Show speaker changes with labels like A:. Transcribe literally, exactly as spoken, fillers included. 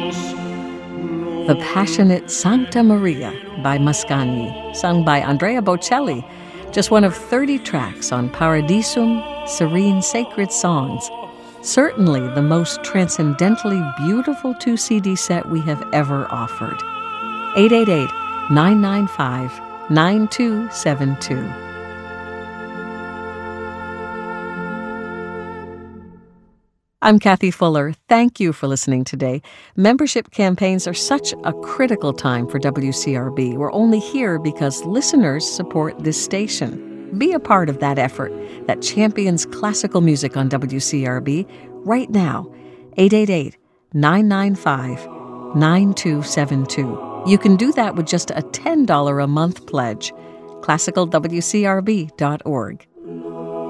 A: The Passionate Sancta Maria by Mascagni, sung by Andrea Bocelli, just one of thirty tracks on Paradisum, Serene Sacred Songs. Certainly the most transcendently beautiful two C D set we have ever offered. eight eight eight, nine nine five, nine two seven two. I'm Kathy Fuller. Thank you for listening today. Membership campaigns are such a critical time for W C R B. We're only here because listeners support this station. Be a part of that effort that champions classical music on W C R B right now. eight eight eight, nine nine five, nine two seven two. You can do that with just a ten dollars a month pledge. classical w c r b dot org.